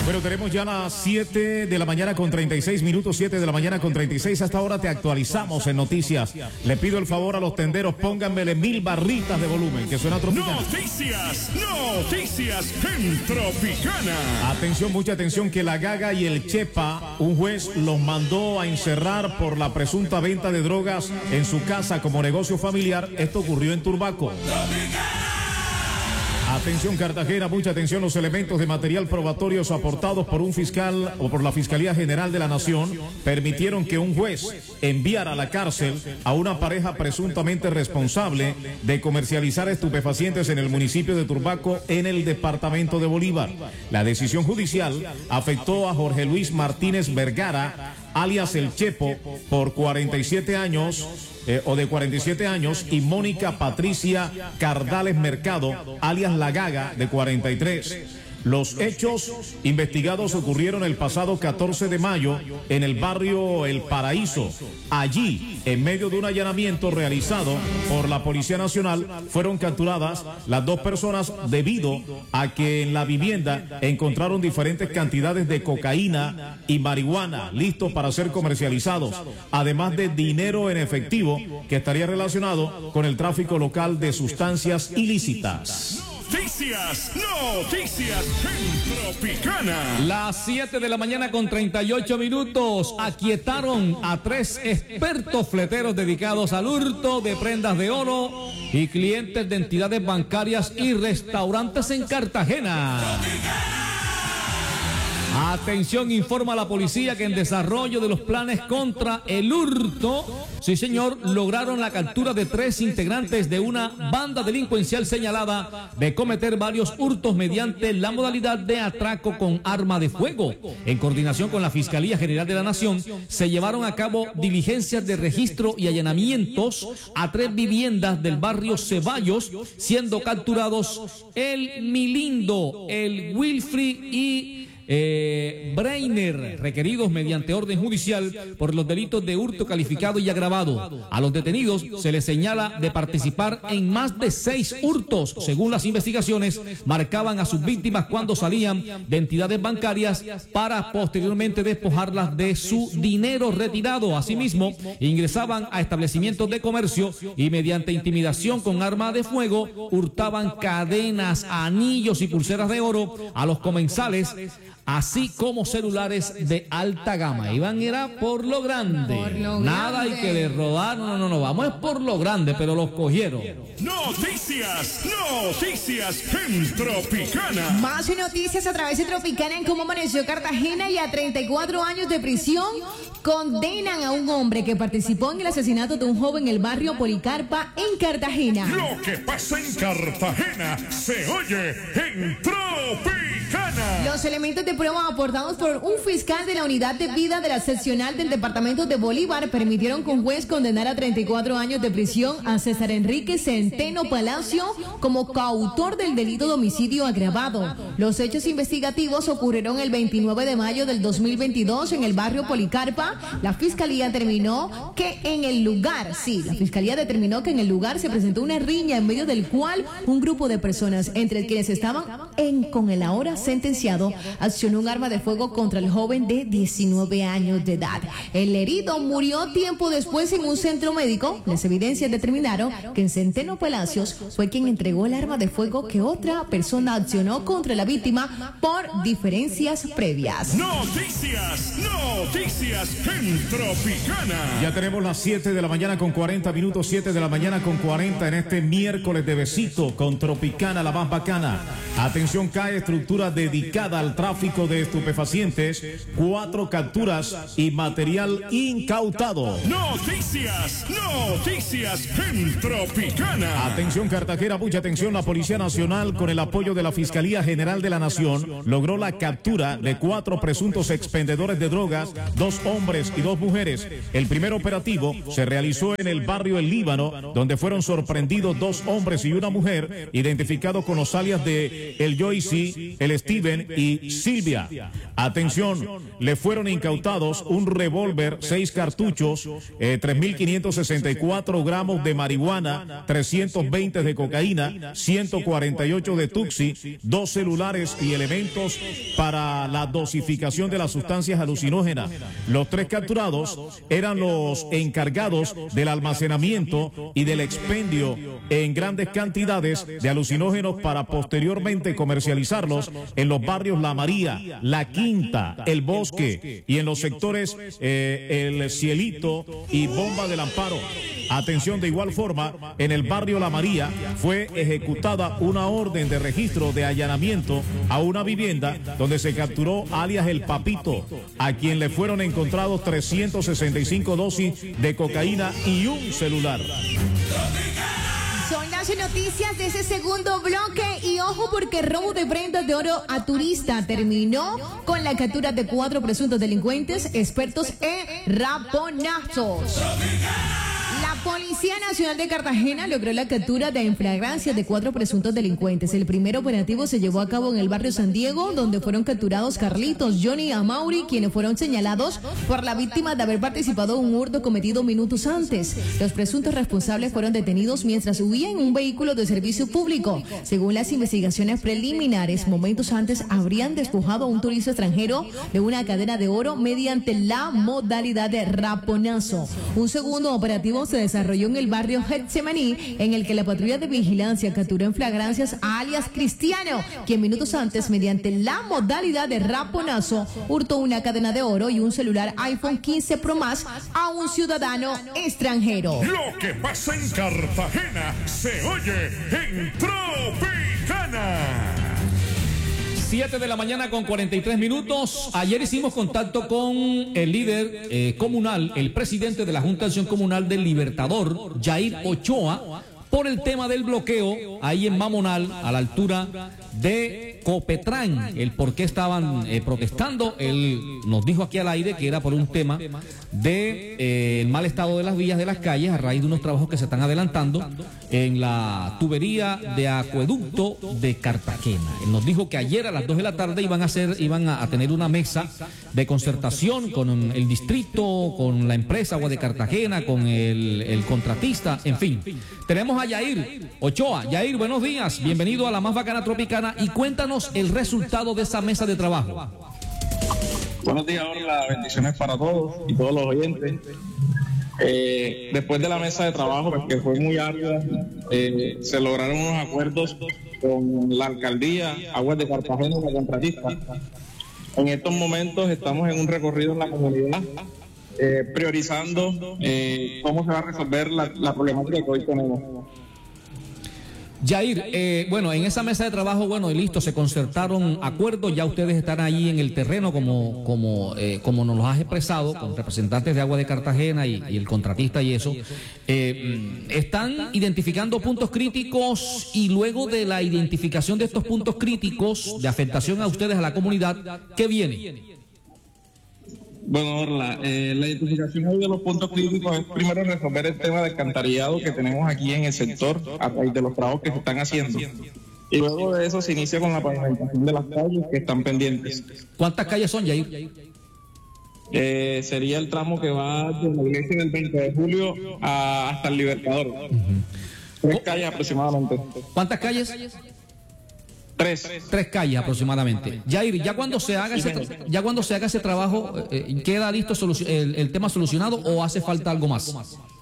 Bueno, tenemos ya las 7 de la mañana con 36 minutos, 7 de la mañana con 36. Hasta ahora te actualizamos en noticias. Le pido el favor a los tenderos, pónganmele 1000 barritas de volumen, que suena Tropicana. Noticias en Tropicana. Atención, mucha atención, que la Gaga y el Chepa, un juez los mandó a encerrar por la presunta venta de drogas en su casa como negocio familiar. Esto ocurrió en Turbaco. Atención Cartagena, mucha atención, los elementos de material probatorios aportados por un fiscal o por la Fiscalía General de la Nación permitieron que un juez enviara a la cárcel a una pareja presuntamente responsable de comercializar estupefacientes en el municipio de Turbaco, en el departamento de Bolívar. La decisión judicial afectó a Jorge Luis Martínez Vergara, alias El Chepo, por 47 años, de 47 años, y Mónica Patricia Cardales Mercado, alias La Gaga, de 43. Los hechos investigados ocurrieron el pasado 14 de mayo en el barrio El Paraíso. Allí, en medio de un allanamiento realizado por la Policía Nacional, fueron capturadas las dos personas debido a que en la vivienda encontraron diferentes cantidades de cocaína y marihuana listos para ser comercializados, además de dinero en efectivo que estaría relacionado con el tráfico local de sustancias ilícitas. Noticias en Tropicana. Las 7 de la mañana con 38 minutos. Aquietaron a 3 expertos fleteros dedicados al hurto de prendas de oro y clientes de entidades bancarias y restaurantes en Cartagena. Atención, informa la policía que en desarrollo de los planes contra el hurto, sí señor, lograron la captura de 3 integrantes de una banda delincuencial señalada de cometer varios hurtos mediante la modalidad de atraco con arma de fuego. En coordinación con la Fiscalía General de la Nación, se llevaron a cabo diligencias de registro y allanamientos a 3 viviendas del barrio Ceballos, siendo capturados el Milindo, el Wilfrid y Breiner, requeridos mediante orden judicial por los delitos de hurto calificado y agravado. A los detenidos se les señala de participar en más de 6 hurtos. Según las investigaciones, marcaban a sus víctimas cuando salían de entidades bancarias para posteriormente despojarlas de su dinero retirado. Asimismo, ingresaban a establecimientos de comercio y mediante intimidación con arma de fuego hurtaban cadenas, anillos y pulseras de oro a los comensales, así como celulares de alta gama. Iván era por lo grande. Nada hay que le robar, no, vamos es por lo grande, pero los cogieron. Noticias en Tropicana. Más noticias a través de Tropicana en cómo amaneció Cartagena, y a 34 años de prisión condenan a un hombre que participó en el asesinato de un joven en el barrio Policarpa en Cartagena. Lo que pasa en Cartagena se oye en Tropicana. Los elementos de prueba aportados por un fiscal de la unidad de vida de la seccional del departamento de Bolívar permitieron que un juez condenara a 34 años de prisión a César Enrique Centeno Palacio como coautor del delito de homicidio agravado. Los hechos investigativos ocurrieron el 29 de mayo del 2022 en el barrio Policarpa. La fiscalía determinó que en el lugar se presentó una riña en medio del cual un grupo de personas, entre quienes estaban con el ahora sentenciado, accionó un arma de fuego contra el joven de 19 años de edad. El herido murió tiempo después en un centro médico. Las evidencias determinaron que Centeno Palacios fue quien entregó el arma de fuego que otra persona accionó contra la víctima por diferencias previas. Noticias en Tropicana. Ya tenemos las 7 de la mañana con 40 minutos, 7 de la mañana con 40 en este miércoles de besito con Tropicana, la más bacana. Atención, cae estructura dedicada al tráfico de estupefacientes, 4 capturas y material incautado. Noticias en Tropicana. Atención Cartagena, mucha atención, la Policía Nacional con el apoyo de la Fiscalía General de la Nación logró la captura de 4 presuntos expendedores de drogas, 2 hombres y 2 mujeres. El primer operativo se realizó en el barrio El Líbano, donde fueron sorprendidos 2 hombres y una mujer, identificados con los alias de El el Joyce, el Steven y Silvia. Atención, le fueron incautados un revólver, 6 cartuchos, 3.564 gramos de marihuana, 320 de cocaína, 148 de tuxi, 2 celulares y elementos para la dosificación de las sustancias alucinógenas. Los 3 capturados eran los encargados del almacenamiento y del expendio en grandes cantidades de alucinógenos para posteriormente comercializarlos en los barrios La María, La Quinta, El Bosque y en los sectores El Cielito y Bomba del Amparo. Atención, de igual forma, en el barrio La María fue ejecutada una orden de registro de allanamiento a una vivienda donde se capturó alias El Papito, a quien le fueron encontrados 365 dosis de cocaína y un celular. Son las noticias de ese segundo bloque y ojo porque robo de prendas de oro a turista terminó con la captura de 4 presuntos delincuentes expertos en raponazos. La Policía Nacional de Cartagena logró la captura de en flagrancia de 4 presuntos delincuentes. El primer operativo se llevó a cabo en el barrio San Diego, donde fueron capturados Carlitos, Johnny y Amaury, quienes fueron señalados por la víctima de haber participado en un hurto cometido minutos antes. Los presuntos responsables fueron detenidos mientras huían en un vehículo de servicio público. Según las investigaciones preliminares, momentos antes habrían despojado a un turista extranjero de una cadena de oro mediante la modalidad de raponazo. Un segundo operativo se desarrolló en el barrio Getsemaní, en el que la patrulla de vigilancia capturó en flagrancias a alias Cristiano, quien minutos antes, mediante la modalidad de raponazo, hurtó una cadena de oro y un celular iPhone 15 Pro Max a un ciudadano extranjero. Lo que pasa en Cartagena se oye en Tropicana. 7 de la mañana con 43 minutos. Ayer hicimos contacto con el líder comunal, el presidente de la Junta de Acción Comunal del Libertador, Yair Ochoa, por el tema del bloqueo ahí en Mamonal, a la altura de Copetrán, el por qué estaban protestando. Él nos dijo aquí al aire que era por un tema de el mal estado de las vías de las calles a raíz de unos trabajos que se están adelantando en la tubería de acueducto de Cartagena. Él nos dijo que ayer a las 2 de la tarde iban a tener una mesa de concertación con el distrito, con la empresa Agua de Cartagena, con el contratista, en fin. Tenemos a Yair Ochoa. Yair, buenos días, bienvenido a la más bacana Tropicana y cuéntanos el resultado de esa mesa de trabajo. Buenos días, Orla, bendiciones para todos y todos los oyentes. Después de la mesa de trabajo, que fue muy ardua, se lograron unos acuerdos con la alcaldía, Aguas de Cartagena y la contratista. En estos momentos estamos en un recorrido en la comunidad, priorizando cómo se va a resolver la problemática que hoy tenemos. Yair, bueno, en esa mesa de trabajo, bueno, y listo, se concertaron acuerdos, ya ustedes están ahí en el terreno como nos lo has expresado, con representantes de Agua de Cartagena y el contratista y eso. Están identificando puntos críticos y luego de la identificación de estos puntos críticos de afectación a ustedes, a la comunidad, ¿qué viene? Bueno, Orla, la identificación de los puntos críticos es primero resolver el tema del alcantarillado que tenemos aquí en el sector a raíz de los trabajos que se están haciendo. Y luego de eso se inicia con la pavimentación de las calles que están pendientes. ¿Cuántas calles son, Yair? Sería el tramo que va desde la iglesia del 20 de julio hasta el Libertador. 3 calles aproximadamente. ¿Cuántas calles? 3 calles aproximadamente. Yair, ya cuando se haga ese trabajo, ¿queda listo el tema solucionado o hace falta algo más?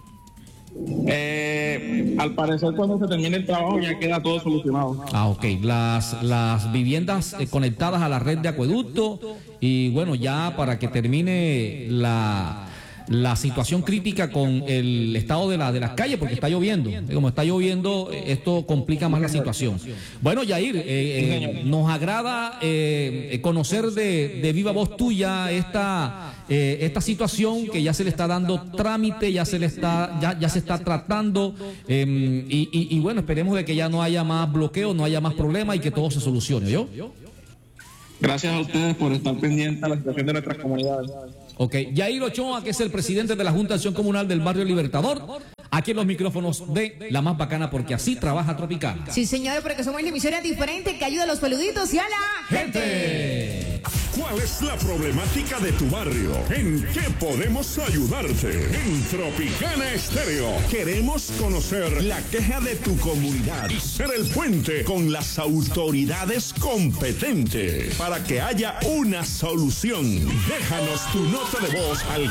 Al parecer cuando se termine el trabajo ya queda todo solucionado. Ah, ok. Las viviendas conectadas a la red de acueducto y bueno, ya para que termine la situación crítica con el estado de las calles, porque está lloviendo. Como está lloviendo, esto complica más la situación. Bueno, Yair, nos agrada conocer de viva voz tuya esta situación que ya se le está dando trámite, ya se está tratando y bueno, esperemos de que ya no haya más bloqueo, no haya más problemas y que todo se solucione. ¿Yo? Gracias a ustedes por estar pendientes a la situación de nuestras comunidades. Ok, Yair Ochoa, que es el presidente de la Junta de Acción Comunal del Barrio Libertador, aquí en los micrófonos de La Más Bacana, porque así trabaja Tropicana. Sí, señores, porque somos la emisora diferente que ayuda a los peluditos y a la ¡Gente! ¿Cuál es la problemática de tu barrio? ¿En qué podemos ayudarte? En Tropicana Estéreo queremos conocer la queja de tu comunidad y ser el puente con las autoridades competentes para que haya una solución. Déjanos tu nota de voz al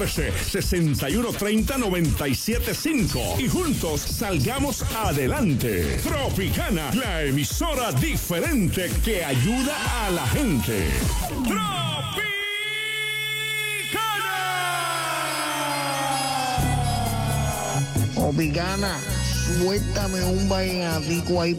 313-6130-975 y juntos salgamos adelante. Tropicana, la emisora diferente que ayuda a la gente. ¡Tropicana! Tropicana, suéltame un vallenatico ahí